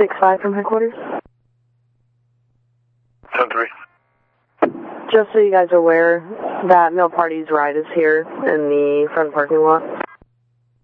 6-5 from headquarters. 10-3. Just so you guys are aware, that Mill Party's ride is here in the front parking lot.